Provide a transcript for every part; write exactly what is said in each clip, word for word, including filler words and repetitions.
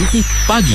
Positif Pagi.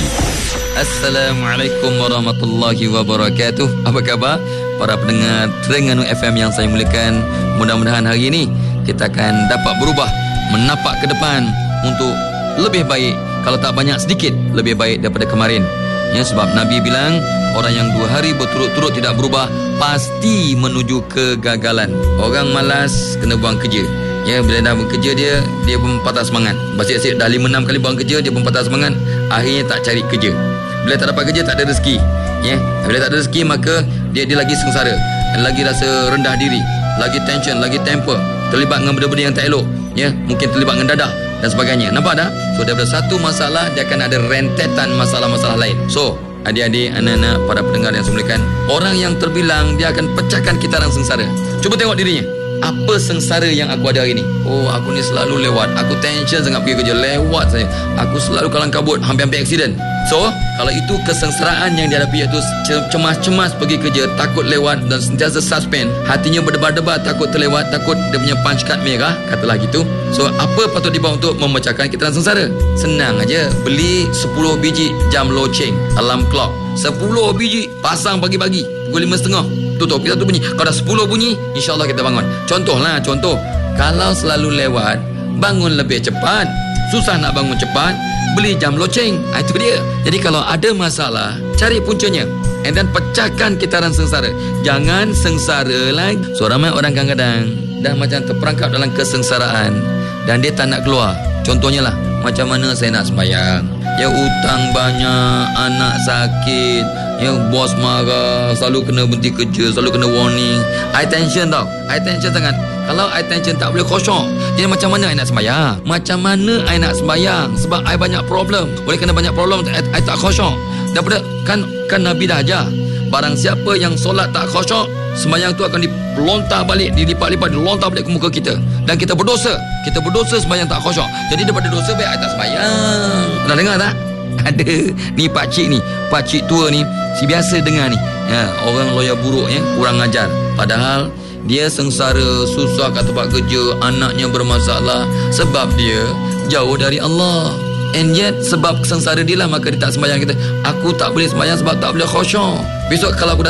Assalamualaikum warahmatullahi wabarakatuh. Apa khabar para pendengar Terengganu F M yang saya muliakan? Mudah-mudahan hari ini kita akan dapat berubah, menapak ke depan untuk lebih baik. Kalau tak banyak, sedikit lebih baik daripada kemarin. Ya, sebab Nabi bilang orang yang dua hari berturut-turut tidak berubah pasti menuju kegagalan. Orang malas kena buang kerja. Ya, bila dah bekerja dia dia pun patah semangat. Asyik-asyik dah lima enam kali buang kerja, dia pun patah semangat. Akhirnya tak cari kerja. Bila tak dapat kerja, tak ada rezeki. Ya, bila tak ada rezeki, maka dia dia lagi sengsara, lagi rasa rendah diri, lagi tension, lagi temper, terlibat dengan benda-benda yang tak elok. Ya, mungkin terlibat dengan dadah dan sebagainya. Nampak dah? So daripada satu masalah, dia akan ada rentetan masalah-masalah lain. So adik-adik, anak-anak, para pendengar yang saya muliakan, orang yang terbilang dia akan pecahkan kitaran sengsara. Cuba tengok dirinya. Apa sengsara yang aku ada hari ni? Oh, aku ni selalu lewat. Aku tension sangat pergi kerja. Lewat saya. Aku selalu kalang kabut, hampir-hampir aksiden. So, kalau itu kesengsaraan yang dihadapi, iaitu cemas-cemas pergi kerja, takut lewat dan sentiasa suspend, hatinya berdebar-debar, takut terlewat, takut dia punya punch card merah, katalah gitu. So, apa patut dibuat untuk memecahkan kitaran sengsara? Senang aja. Beli sepuluh biji jam loceng, alarm clock. sepuluh biji, pasang pagi-pagi, pukul lima tiga puluh. Tutup, kita tu bunyi. Kalau dah sepuluh bunyi, insyaAllah kita bangun. Contohlah, contoh. Kalau selalu lewat, bangun lebih cepat. Susah nak bangun cepat, beli jam loceng. Ha, itu dia. Jadi kalau ada masalah, cari puncanya. And then pecahkan kitaran sengsara. Jangan sengsara lagi. So, ramai orang kadang-kadang dah macam terperangkap dalam kesengsaraan dan dia tak nak keluar. Contohnya lah, macam mana saya nak sembahyang? Ya, hutang banyak, anak sakit, ya, bos marah, selalu kena berhenti kerja, selalu kena warning. High tension tau. High tension sangat. Kalau high tension tak boleh khusyuk. Jadi macam mana I nak sembahyang? Macam mana I nak sembahyang? Sebab I banyak problem. Boleh kena banyak problem, I, I tak khusyuk. Daripada kan kan Nabi dah ajar, barang siapa yang solat tak khusyuk, sembahyang tu akan dilontar balik, dilipat-lipat, dilontar balik ke muka kita. Dan kita berdosa. Kita berdosa sembahyang tak khusyuk. Jadi daripada dosa, baik I tak sembahyang. Pernah dengar tak? Ada. Ni pakcik ni, pakcik tua ni, si biasa dengar ni. Ya, orang lawyer buruk ya, kurang ajar. Padahal dia sengsara, susah kat tempat kerja, anaknya bermasalah sebab dia jauh dari Allah. And yet sebab sengsara dia lah, maka dia tak sembahyang. Kita, aku tak boleh sembahyang sebab tak boleh khusyuk. Besok kalau aku dah